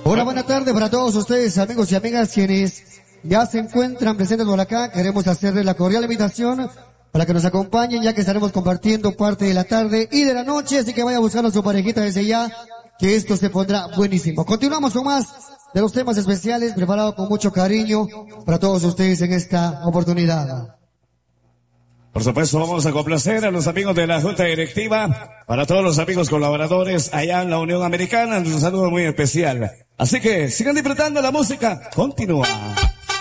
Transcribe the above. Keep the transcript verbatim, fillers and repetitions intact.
Hola, buena tarde para todos ustedes, amigos y amigas, quienes ya se encuentran presentes por acá. Queremos hacerles la cordial invitación para que nos acompañen, ya que estaremos compartiendo parte de la tarde y de la noche, así que vaya buscando a su parejita desde ya, que esto se pondrá buenísimo. Continuamos con más de los temas especiales, preparados con mucho cariño para todos ustedes en esta oportunidad. Por supuesto, vamos a complacer a los amigos de la Junta Directiva, para todos los amigos colaboradores allá en la Unión Americana, un saludo muy especial. Así que sigan disfrutando la música, continúa.